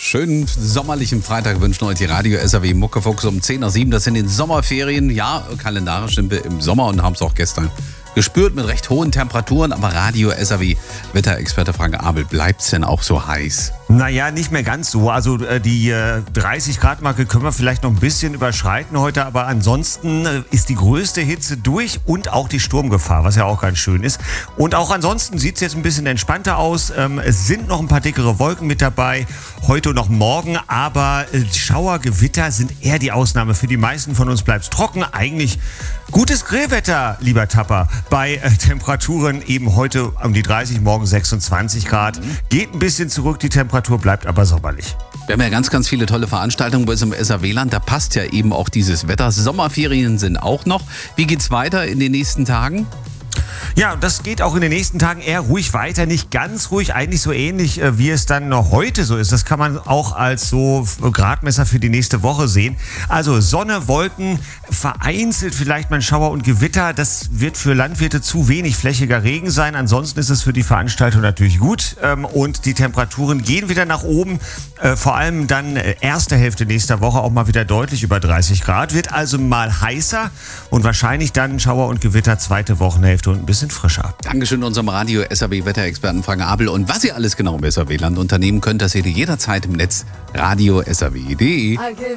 Schönen sommerlichen Freitag wünschen euch die Radio SAW Muckefuchs um 10 nach 7. Das sind die Sommerferien. Ja, kalendarisch sind wir im Sommer und haben es auch gestern gespürt mit recht hohen Temperaturen. Aber Radio SAW Wetterexperte Frank Abel, bleibt es denn auch so heiß? Naja, nicht mehr ganz so. Also die 30-Grad-Marke können wir vielleicht noch ein bisschen überschreiten heute. Aber ansonsten ist die größte Hitze durch und auch die Sturmgefahr, was ja auch ganz schön ist. Und auch ansonsten sieht es jetzt ein bisschen entspannter aus. Es sind noch ein paar dickere Wolken mit dabei, heute und noch morgen. Aber Schauer, Gewitter sind eher die Ausnahme. Für die meisten von uns bleibt es trocken. Eigentlich gutes Grillwetter, lieber Tapper. Bei Temperaturen eben heute um die 30, morgen 26 Grad. Geht ein bisschen zurück, die Temperatur bleibt aber sommerlich. Wir haben ja ganz, ganz viele tolle Veranstaltungen bei uns im SAW-Land. Da passt ja eben auch dieses Wetter. Sommerferien sind auch noch. Wie geht's weiter in den nächsten Tagen? Ja, das geht auch in den nächsten Tagen eher ruhig weiter. Nicht ganz ruhig, eigentlich so ähnlich, wie es dann heute so ist. Das kann man auch als so Gradmesser für die nächste Woche sehen. Also Sonne, Wolken, vereinzelt vielleicht mal ein Schauer und Gewitter. Das wird für Landwirte zu wenig flächiger Regen sein. Ansonsten ist es für die Veranstaltung natürlich gut. Und die Temperaturen gehen wieder nach oben. Vor allem dann erste Hälfte nächster Woche auch mal wieder deutlich über 30 Grad. Wird also mal heißer und wahrscheinlich dann Schauer und Gewitter zweite Wochenhälfte und ein bisschen frischer. Dankeschön unserem Radio SAW Wetterexperten Frank Abel. Und was ihr alles genau im SAW-Land unternehmen könnt, das seht ihr jederzeit im Netz radio SAW.de.